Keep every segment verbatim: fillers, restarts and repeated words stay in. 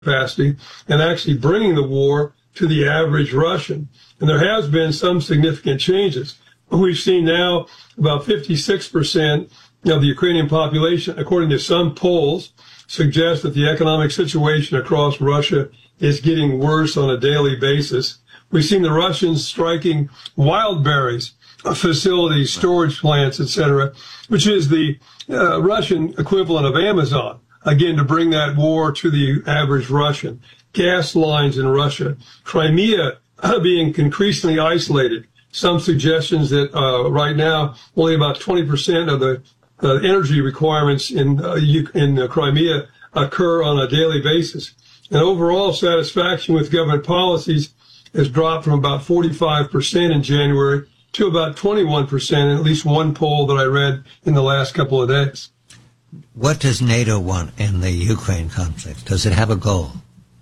capacity and actually bringing the war to the average Russian. And there has been some significant changes. We've seen now about fifty-six percent of the Ukrainian population, according to some polls, suggest that the economic situation across Russia is getting worse on a daily basis. We've seen the Russians striking Wildberries facilities, storage plants, et cetera, which is the uh, Russian equivalent of Amazon, again, to bring that war to the average Russian. Gas lines in Russia, Crimea uh, being increasingly isolated. Some suggestions that uh, right now only about twenty percent of the uh, energy requirements in uh, in uh, Crimea occur on a daily basis. And overall satisfaction with government policies has dropped from about forty-five percent in January to about twenty-one percent in at least one poll that I read in the last couple of days. What does NATO want in the Ukraine conflict? Does it have a goal?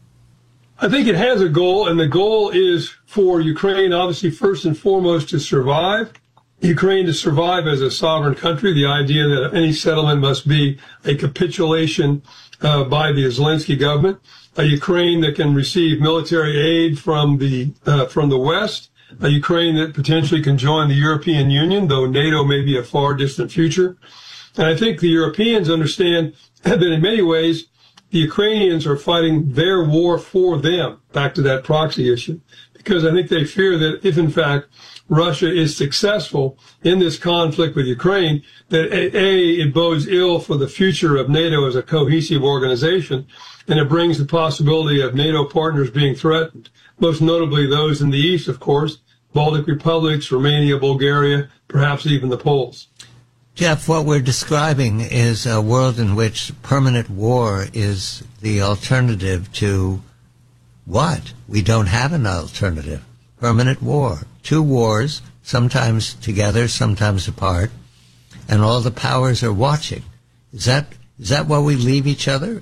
I think it has a goal, and the goal is for Ukraine, obviously, first and foremost, to survive. Ukraine to survive as a sovereign country. The idea that any settlement must be a capitulation uh, by the Zelensky government. A Ukraine that can receive military aid from the uh, from the West. A Ukraine that potentially can join the European Union, though NATO may be a far distant future. And I think the Europeans understand that in many ways, the Ukrainians are fighting their war for them, back to that proxy issue, because I think they fear that if, in fact, Russia is successful in this conflict with Ukraine, that A, it bodes ill for the future of NATO as a cohesive organization, and it brings the possibility of NATO partners being threatened, most notably those in the east, of course, Baltic republics, Romania, Bulgaria, perhaps even the Poles. Jeff, what we're describing is a world in which permanent war is the alternative to what? We don't have an alternative. Permanent war. Two wars, sometimes together, sometimes apart, and all the powers are watching. Is that is that why we leave each other?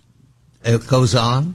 It goes on?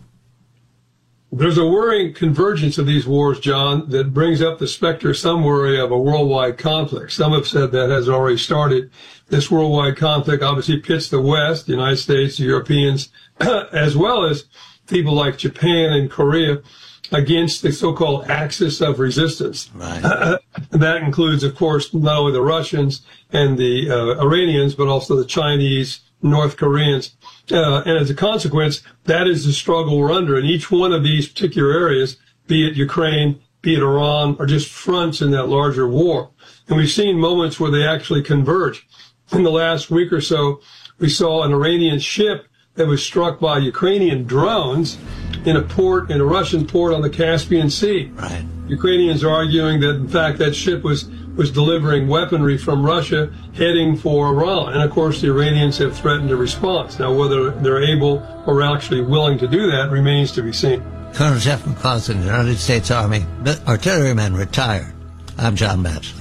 There's a worrying convergence of these wars, John, that brings up the specter, some worry, of a worldwide conflict. Some have said that has already started. This worldwide conflict obviously pits the West, the United States, the Europeans, as well as people like Japan and Korea against the so-called axis of resistance. Right. Uh, that includes, of course, not only the Russians and the uh, Iranians, but also the Chinese, North Koreans. Uh, and as a consequence, that is the struggle we're under. In each one of these particular areas, be it Ukraine, be it Iran, are just fronts in that larger war. And we've seen moments where they actually converge. In the last week or so, we saw an Iranian ship that was struck by Ukrainian drones in a port, in a Russian port on the Caspian Sea. Right. Ukrainians are arguing that, in fact, that ship was was delivering weaponry from Russia heading for Iran. And, of course, the Iranians have threatened a response. Now, whether they're able or actually willing to do that remains to be seen. Colonel Jeff McCausland, United States Army artilleryman, retired. I'm John Batchelor.